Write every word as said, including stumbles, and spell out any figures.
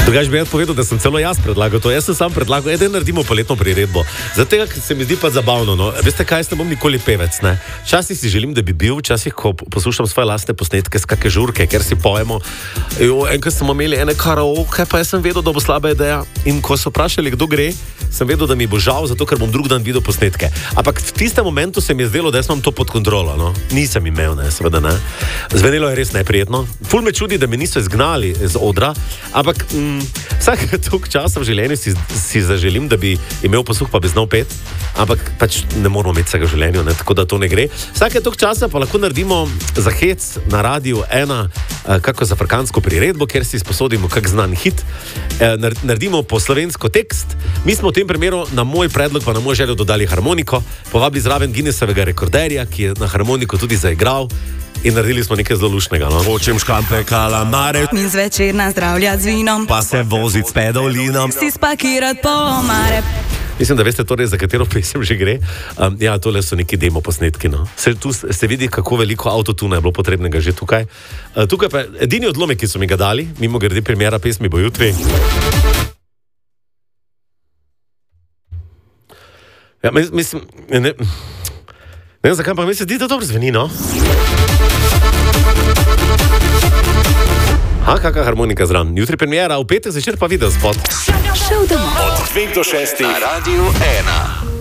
Drugač bi jaz povedal, da sem celo jaz predlagal to. Jaz sem sam predlagal, da naredimo poletno priredbo. Zato se mi zdi pa zabavno. No. Veste kaj, jaz ne bom nikoli pevec. Ne? Včasih si želim, da bi bil, včasih, ko poslušam svoje lastne posnetke z kakšne žurke, ker si pojemo. Jo, enkrat smo imeli ene karaoke, pa jaz sem vedel, da bo slaba ideja. In ko so vprašali, kdo gre, sem vedel, da mi bo žal, zato ker bom drug dan videl posnetke. Ampak v tistem momentu se mi je zdelo, da jaz imam to pod kontrolo. No. Nisem imel, ne, seveda ne. Zvenelo je res neprijetno. Ful me čudi, da me niso izgnali z odra, ampak mm, vsak toliko časa v življenju si, si zaželim, da bi imel posluh, pa bi znal pet, ampak pač ne moramo imeti vsega v življenju, ne, tako da to ne gre. Vsake toliko časa pa lahko naredimo za hec na Radiu ena, kako za afrikansko priredbo, kjer si sposodimo kak znan hit, naredimo po slovensko tekst. Mi smo v tem primeru na moj predlog pa na moj željo dodali harmoniko, povabili zraven Guinnessovega rekorderja, ki je na harmoniko tudi zaigral. In naredili smo nekaj zelo lušnega, no? Hočem škampe kalamare in zvečer nazdravljati z vinom, pa se voziti s pedolinom, si spakirati po omare. Mislim, da veste torej, za katero pesem že gre. Um, ja, tole so neki demo posnetki, no. Se, tu se vidi, kako veliko avtotuna je bilo potrebnega že tukaj. Uh, tukaj pa edini odlomek, ki so mi ga dali, mimo grede premiera pesmi bo jutri. Ja, mislim, ne, ne, ne vem zakaj, pa mi se zdi, da dobro zveni, no. Ha, kakšna harmonika zraven. Jutri premiera, v petek zvečer pa video spot. Šel domov. Od dveh do šestih na Radiu ena.